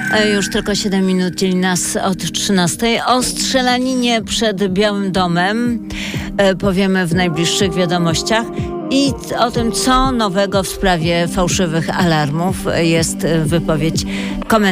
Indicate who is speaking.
Speaker 1: Już tylko 7 minut dzieli nas od 13. O strzelaninie przed Białym Domem powiemy w najbliższych wiadomościach i o tym, co nowego w sprawie fałszywych alarmów. Jest wypowiedź komentatora